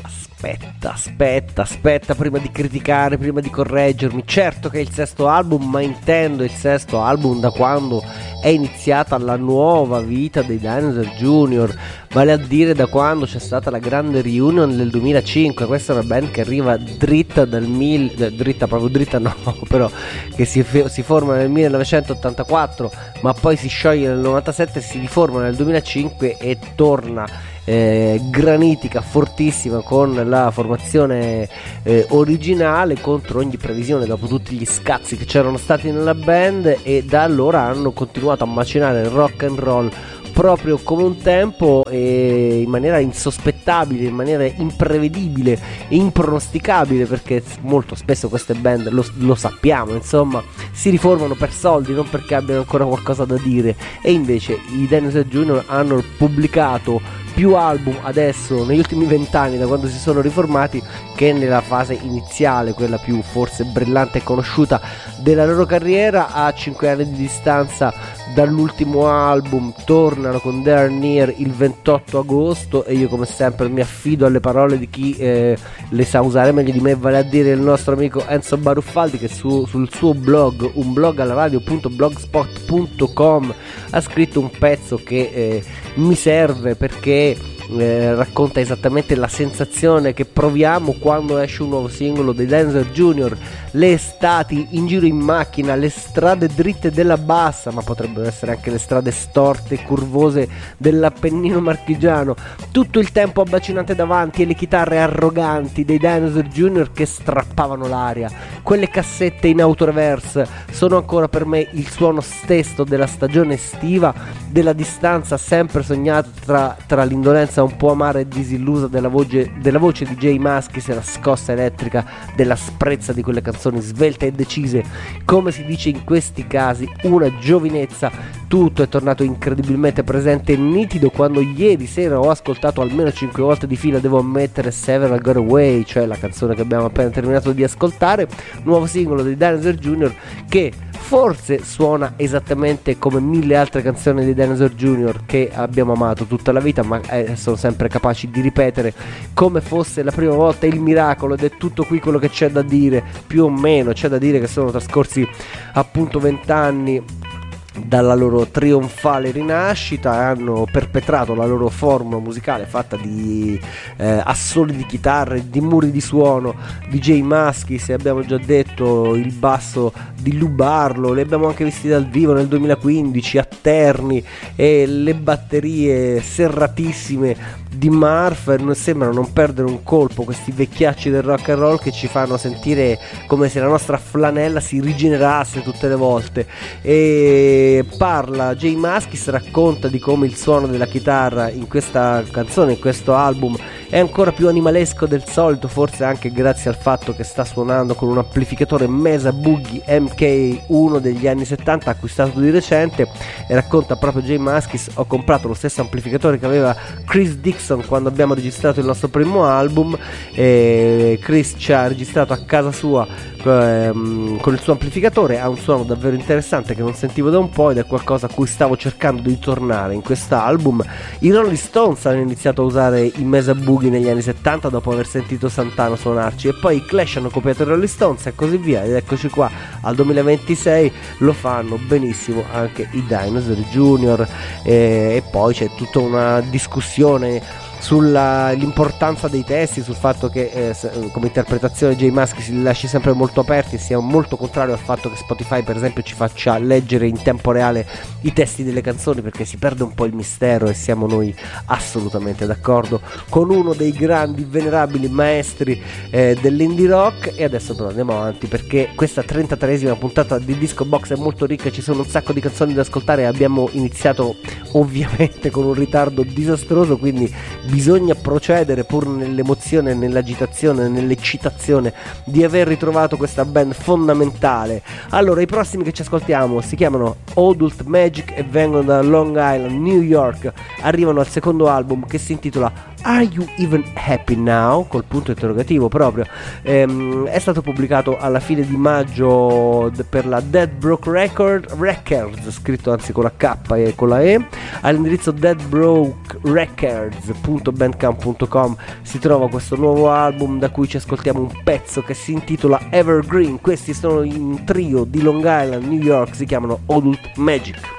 Aspetta, prima di criticare, prima di correggermi. Certo che è il sesto album, ma intendo il sesto album da quando è iniziata la nuova vita dei Dinosaur Jr., vale a dire da quando c'è stata la grande reunion nel 2005. Questa è una band che arriva dritta però che si forma nel 1984, ma poi si scioglie nel 97, si riforma nel 2005 e torna granitica, fortissima, con la formazione originale, contro ogni previsione dopo tutti gli scazzi che c'erano stati nella band, e da allora hanno continuato a macinare il rock and roll proprio come un tempo, e in maniera insospettabile, in maniera imprevedibile e impronosticabile, perché molto spesso queste band, lo sappiamo, insomma, si riformano per soldi, non perché abbiano ancora qualcosa da dire. E invece i Dinosaur Jr. hanno pubblicato più album adesso negli ultimi 20 anni, da quando si sono riformati, che nella fase iniziale, quella più forse brillante e conosciuta della loro carriera. A 5 anni di distanza dall'ultimo album tornano con They're Near il 28 agosto, e io come sempre mi affido alle parole di chi le sa usare meglio di me, vale a dire il nostro amico Enzo Baruffaldi, che sul suo blog, un blog alla radio.blogspot.com, ha scritto un pezzo che mi serve, perché racconta esattamente la sensazione che proviamo quando esce un nuovo singolo dei Dinosaur Jr., le estati in giro in macchina, le strade dritte della bassa, ma potrebbero essere anche le strade storte e curvose dell'Appennino marchigiano, tutto il tempo abbacinante davanti, e le chitarre arroganti dei Dinosaur Jr. che strappavano l'aria. Quelle cassette in autoreverse sono ancora per me il suono stesso della stagione estiva, della distanza sempre sognata tra l'indolenza un po' amara e disillusa della voce di Jay Maskis e la scossa elettrica dell'asprezza di quelle canzoni svelte e decise, come si dice in questi casi, una giovinezza. Tutto è tornato incredibilmente presente e nitido quando ieri sera ho ascoltato almeno 5 volte di fila, devo ammettere, Several Got Away, cioè la canzone che abbiamo appena terminato di ascoltare, nuovo singolo dei Dinosaur Jr., che forse suona esattamente come 1000 altre canzoni dei Dinosaur Jr. che abbiamo amato tutta la vita, ma sono sempre capaci di ripetere come fosse la prima volta il miracolo, ed è tutto qui quello che c'è da dire. Più o meno c'è da dire che sono trascorsi appunto 20 anni dalla loro trionfale rinascita, e hanno perpetrato la loro formula musicale fatta di assoli di chitarre, di muri di suono di Jay Maskis, e abbiamo già detto il basso di Lou Barlow, li abbiamo anche visti dal vivo nel 2015 a Terni, e le batterie serratissime di Murph sembrano non perdere un colpo, questi vecchiacci del rock and roll che ci fanno sentire come se la nostra flanella si rigenerasse tutte le volte. E parla Jay Maskis, racconta di come il suono della chitarra in questa canzone, in questo album, è ancora più animalesco del solito, forse anche grazie al fatto che sta suonando con un amplificatore Mesa Boogie MK1 degli anni 70 acquistato di recente, e racconta proprio Jay Maskis: ho comprato lo stesso amplificatore che aveva Chris Dixon quando abbiamo registrato il nostro primo album, e Chris ci ha registrato a casa sua con il suo amplificatore, ha un suono davvero interessante che non sentivo da un po', ed è qualcosa a cui stavo cercando di tornare in quest'album. I Rolling Stones hanno iniziato a usare i Mesa Boogie negli anni 70 dopo aver sentito Santana suonarci, e poi i Clash hanno copiato i Rolling Stones e così via, ed eccoci qua al 2026 lo fanno benissimo anche i Dinosaur Jr. E poi c'è tutta una discussione sull'importanza dei testi, sul fatto che come interpretazione Jay Maskis si li lasci sempre molto aperti, e sia molto contrario al fatto che Spotify per esempio ci faccia leggere in tempo reale i testi delle canzoni, perché si perde un po' il mistero, e siamo noi assolutamente d'accordo con uno dei grandi venerabili maestri dell'indie rock. E adesso però andiamo avanti, perché questa 33esima puntata di Disco Box è molto ricca, ci sono un sacco di canzoni da ascoltare, e abbiamo iniziato ovviamente con un ritardo disastroso, quindi bisogna procedere pur nell'emozione, nell'agitazione, nell'eccitazione di aver ritrovato questa band fondamentale. Allora, i prossimi che ci ascoltiamo si chiamano Adult Magic e vengono da Long Island, New York, arrivano al secondo album che si intitola Are You Even Happy Now? Col punto interrogativo proprio. È stato pubblicato alla fine di maggio per la Dead Broke Records, scritto anzi con la K e con la E. All'indirizzo deadbrokerecords.bandcamp.com si trova questo nuovo album, da cui ci ascoltiamo un pezzo che si intitola Evergreen. Questi sono in trio di Long Island, New York, si chiamano Adult Magic.